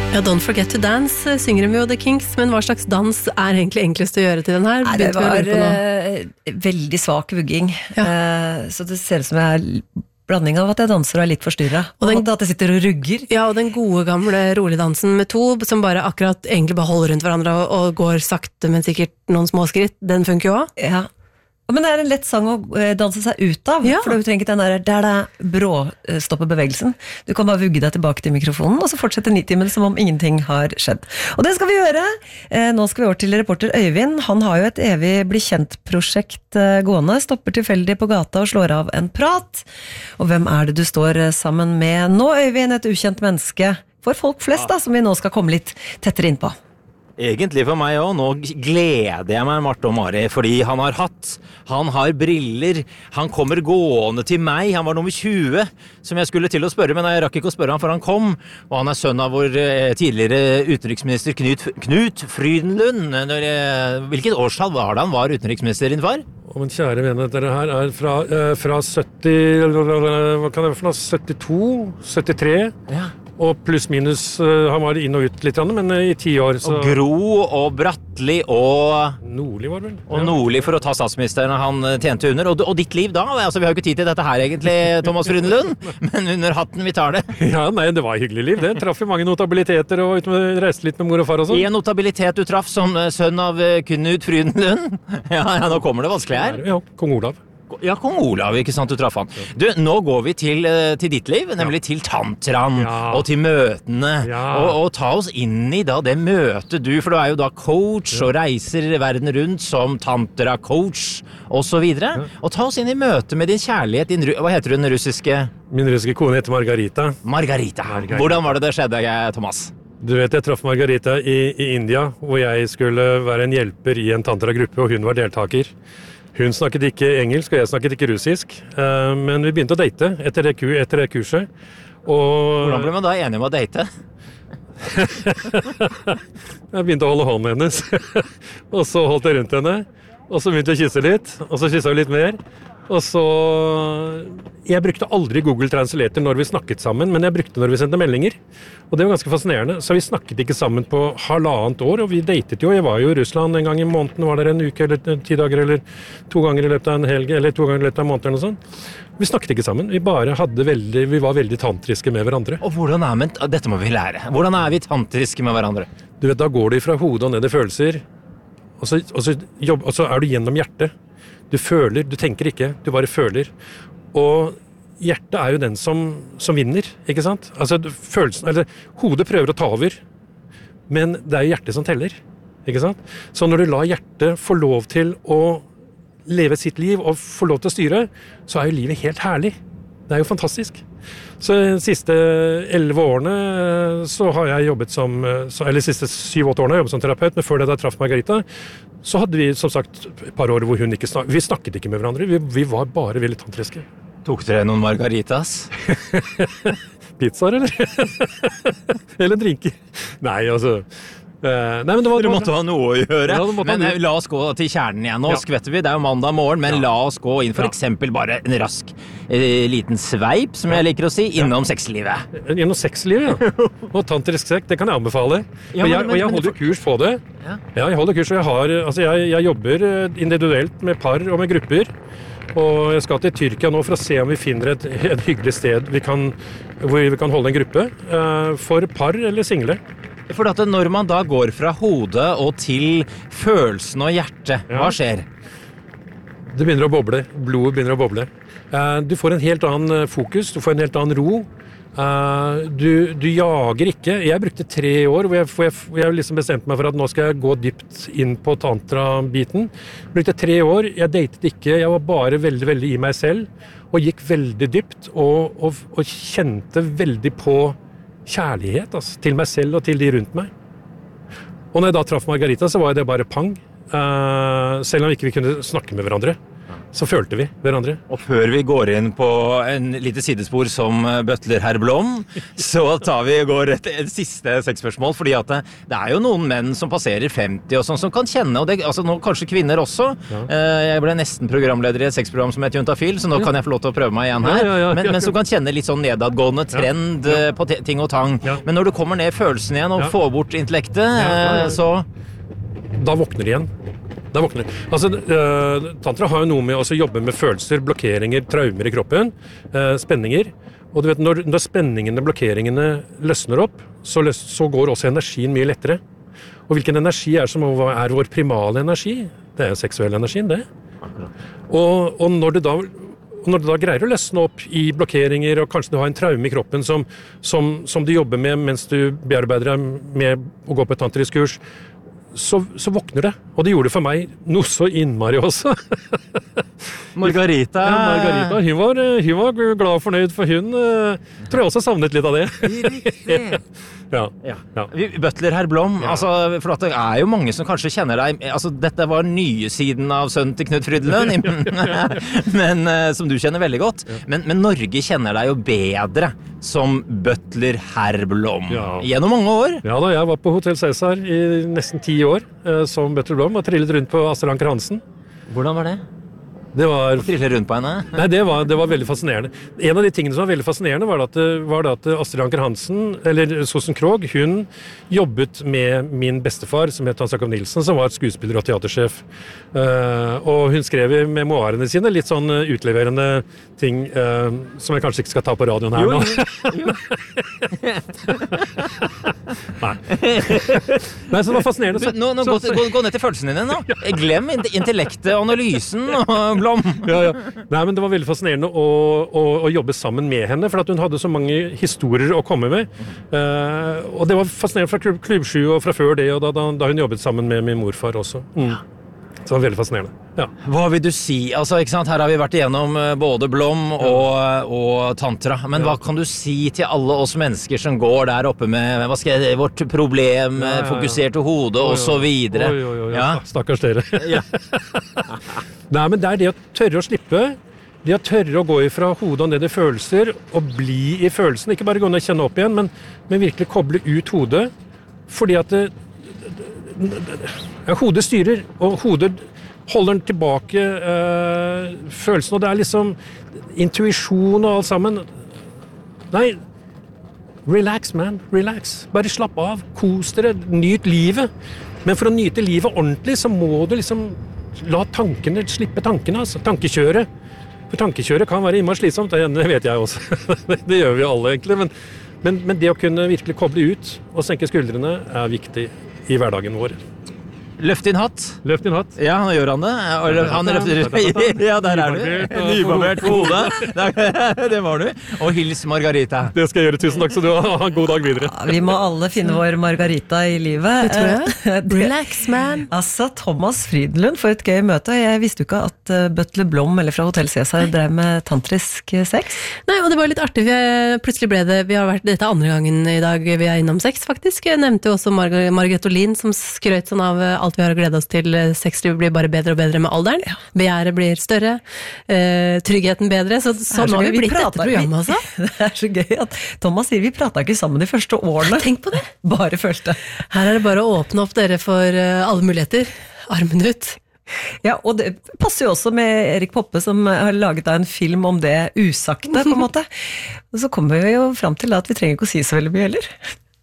Ja, Don't Forget to Dance synger de jo The Kinks, men hva slags dans egentlig enklest å gjøre til den her? Nei, det var veldig svak vugging, så det ser ut som jeg er blanding av at jeg danser og er litt forstyrret, og at jeg sitter og rugger. Ja, og den gode gamle rolig dansen med to, som bare akkurat egentlig bare holder rundt hverandre og går sakte, men sikkert noen små skritt, den funker jo også. Ja. Men det er en lett sang å danse seg ut av, for du trenger ikke den der bråstoppe bevegelsen. Du kan bare vugge deg tilbake til mikrofonen, og så fortsette 9 timer som om ingenting har skjedd. Og det skal vi gjøre. Nå skal vi over til reporter Øyvind. Han har jo et evig bli kjent-prosjekt gående, stopper tilfeldig på gata og slår av en prat. Og hvem er det du står sammen med nå, Øyvind? Et ukjent menneske for folk flest, da, som vi nå skal komme litt tettere inn på. Egentlig for meg også. Nå gleder jeg meg, Marte og Mari, fordi han har briller, han kommer gående til meg, han var nummer 20, som jeg skulle til å spørre, men jeg rakk ikke å spørre han, for han kom, og han er sønn av vår tidligere utenriksminister Knut Frydenlund. Hvilket årstall var det han var utenriksminister, din far? Men kjære venner, dette her er fra 70, hva kan det være for noe, 72, 73, og pluss minus, han var inn og ut litt, men i 10 år. Så... Og Gro og Bratteli og... Nordli var det vel. Og Nordli for å ta statsministeren han tjente under. Og ditt liv da? Altså, vi har jo ikke tid til dette her egentlig, Thomas Frydenlund, men under hatten vi tar det. Ja, nei, det var hyggelig liv. Det traff jo mange notabiliteter og reiste litt med mor og far og sånn. En notabilitet du traff som sønn av Knut Frydenlund. Ja, nå kommer det vanskelig her. Ja, kong Olav. Ja, kong Olav, ikke sant, du traff han. Du, nå går vi til ditt liv, nemlig til tantraen og til møtene. Og ta oss inn i da det møtet du, for du er jo da coach og reiser verden rundt som tantra-coach og så videre. Og ta oss inn i møtet med din kjærlighet, hva heter du den russiske? Min russiske kone heter Margarita. Margarita. Hvordan var det skjedde, Thomas? Du vet, jeg traff Margarita i India, hvor jeg skulle være en hjelper i en tantra-gruppe, og hun var deltaker. Hun snakket ikke engelsk, og jeg snakket ikke russisk, men vi begynte å date etter det kurset. Og... Hvordan ble man da enige om å date? Jeg begynte å holde hånden hennes, og så holdt jeg rundt henne, og så begynte jeg å kysse litt, og så kysset vi litt mer. Og så... Jeg brukte aldri Google Translator når vi snakket sammen, men jeg brukte når vi sendte meldinger. Og det var ganske fascinerende. Så vi snakket ikke sammen på 1,5 år, og vi datet jo. Jeg var jo i Russland en gang i måneden, var der en uke eller 10 dager, eller 2 ganger i løpet av en helg, eller 2 ganger i løpet av en måned eller noe sånt. Vi snakket ikke sammen. Vi var veldig tantriske med hverandre. Og hvordan dette må vi lære. Hvordan er vi tantriske med hverandre? Du vet, da går de fra hodet og ned i følelser, og så er du gjennom hjertet. Du føler, du tenker ikke, du bare føler. Og hjertet er jo den som vinner, ikke sant? Altså hodet prøver å ta over, men det er jo hjertet som teller, ikke sant? Så når du lar hjertet få lov til å leve sitt liv og få lov til å styre, så er jo livet helt herlig. Det er jo fantastisk. Så de siste 11 årene så har jeg jobbet eller de siste 7-8 årene har jeg jobbet som terapeut, men før det da jeg traff Margarita, så hadde vi som sagt et par år hvor vi snakket ikke med hverandre, vi var bare veldig tantriske. Tok dere noen margaritas? Pizzaer, eller? Eller drinker? Nei, altså... Nei, men Dere måtte ha noe å gjøre. Ja, men la oss gå til kjernen igjen. Nå skvetter vi, det er jo mandag morgen, men la oss gå inn for eksempel bare en rask liten sveip, som jeg liker å si, innom sexlivet. Innom sexlivet, ja. Og tantrisk sex, det kan jeg anbefale. Og jeg holder kurs på det. Ja, jeg holder kurs, og jeg jobber individuelt med par og med grupper. Og jeg skal til Tyrkia nå for å se om vi finner et hyggelig sted hvor vi kan holde en gruppe for par eller single. For at når man da går fra hodet og til følelsen og hjertet, hva skjer? Det begynner å boble, blodet begynner å boble. Du får en helt annen fokus, du får en helt annen ro. Du jager ikke. Jeg brukte 3 år hvor jeg liksom bestemte meg for at nå skal jeg gå dypt inn på tantra-biten. Jeg brukte 3 år, jeg datet ikke, jeg var bare veldig, veldig i meg selv, og gikk veldig dypt, og kjente veldig på kjærlighet til meg selv og til de rundt meg. Og når jeg da traff Margarita, så var det bare pang. Selv om ikke vi kunne snakke med hverandre. så følte vi hverandre. Og før vi går inn på en lite sidespor som butler herr Blom, så går et siste sexspørsmål, fordi at det jo noen menn som passerer 50 og sånn, som kan kjenne, og det, altså nå kanskje kvinner også. Ja. Jeg ble nesten programleder i et sexprogram som heter Juntafil, så nå kan jeg få lov til å prøve meg igjen her. Men som kan kjenne litt sånn nedadgående trend på ting og tang. Ja. Men når du kommer ned følelsen igjen og får bort intellektet, så... Da våkner de igjen. Altså, tantra har jo noe med å jobbe med følelser, blokkeringer, traumer i kroppen, spenninger. Og du vet, når spenningene, blokkeringene løsner opp, så går også energien mye lettere. Og hvilken energi som vår primale energi? Det seksuell energien, det. Og når du da greier å løsne opp i blokkeringer, og kanskje du har en traume i kroppen som du jobber med mens du bearbeider deg med å gå på et tantrisk kurs, så våkner det. Og det gjorde det for meg noe så innmari også. Margarita. Ja, Margarita. Hun var glad og fornøyd, for hun tror jeg også savnet litt av det. Riktig. Ja. Butler herr Blom, altså, for at det jo mange som kanskje kjenner deg, altså dette var nye siden av sønnen til Knut Frydenlund, men som du kjenner veldig godt, men Norge kjenner deg jo bedre som butler herr Blom gjennom mange år. Ja da, jeg var på Hotel Cæsar i nesten 10 år som butler Blom, og trillet rundt på Astrid Anker Hansen. Hvordan var det? Det var... Å trille rundt på henne? Nei, det var veldig fascinerende. En av de tingene som var veldig fascinerende var at Astrid Anker Hansen, eller Susan Krogh, hun jobbet med min bestefar, som het Hans Jakob Nilsen, som var et skuespiller og teatersjef. Og hun skrev i memoarene sine litt sånn utleverende ting, som jeg kanskje ikke skal ta på radioen her nå. Jo. Nei, så det var fascinerende. Gå ned til følelsene dine nå. Glem intellektet, analysen og Blom. Ja. Nei, men det var veldig fascinerende å jobbe sammen med henne, for at hun hadde så mange historier å komme med. Og det var fascinerende fra Klubb 7 og fra før det, og da hun jobbet sammen med min morfar også. Så det var veldig fascinerende. Ja. Hva vil du si? Altså, ikke sant? Her har vi vært igjennom både Blom og tantra, men hva kan du si til alle oss mennesker som går der oppe med vårt problem, fokuserte hode og så videre? Stakkars dere. Nei, men det det å tørre å slippe, det å tørre å gå ifra hodet og ned i følelser, og bli i følelsen, ikke bare gå ned og kjenne opp igjen, men virkelig koble ut hodet, fordi at hodet styrer, og hodet holder den tilbake følelsen, og det liksom intuisjon og alt sammen. Nei, relax man, relax. Bare slapp av, kos dere, nyt livet. Men for å nyte livet ordentlig, så må du liksom la tankene, slippe tankene, altså, tankekjøret. For tankekjøret kan være innmari slitsomt, det vet jeg også. Det gjør vi alle egentlig, men det å kunne virkelig koble ut og senke skuldrene viktig i hverdagen vår. Løft din hatt. Ja, nå gjør han det. Han løfter... Ja, der du. Nybarbert på hodet. Det var du. Og hils Margarita. Det skal jeg gjøre. Tusen takk, så du har en god dag videre. Ja, vi må alle finne vår Margarita i livet. Det tror jeg. Relax, man. Altså, Thomas Frydenlund, for et gøy møte. Jeg visste jo ikke at Butler Blom, eller fra Hotel Cæsar, drev med tantrisk sex. Nei, og det var litt artig. Plutselig ble det, dette andre gangen i dag vi innom sex, faktisk. Jeg nevnte jo også Margrethe Olin, som skrøt sånn av alt vi har å glede oss til. Sexliv blir bare bedre og bedre med alderen. Begjæret blir større, tryggheten bedre, så nå har vi blitt dette programmet også. Det så gøy at Thomas sier vi pratet ikke sammen de første årene. Tenk på det. Bare følte. Her det bare å åpne opp dere for alle muligheter. Armen ut. Ja, og det passer jo også med Erik Poppe, som har laget en film om det usagte, på en måte. Og så kommer vi jo frem til at vi trenger ikke å si så veldig mye heller.